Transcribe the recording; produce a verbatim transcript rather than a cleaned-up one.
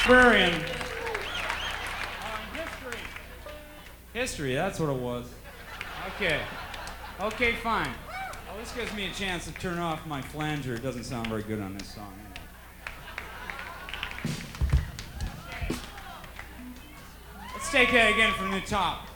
Shakespearean. Uh, history. History, that's what it was. Okay. Okay, fine. Well, this gives me a chance to turn off my flanger. It doesn't sound very good on this song. Let's take it again from the top.